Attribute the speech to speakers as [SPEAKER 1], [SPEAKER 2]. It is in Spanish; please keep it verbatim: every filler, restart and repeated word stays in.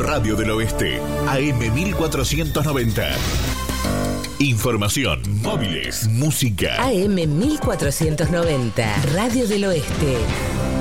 [SPEAKER 1] Radio del Oeste, A M mil cuatrocientos noventa. Información, móviles, música.
[SPEAKER 2] A M mil cuatrocientos noventa, Radio del Oeste.